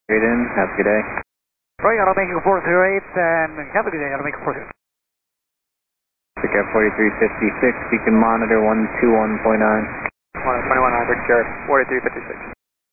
Great in, have a good day. Roy, Aeromexico 408, and have a good day, Aeromexico 408. Pickup 4356, you can monitor 121.9. 121, Albert, Jared, 4356.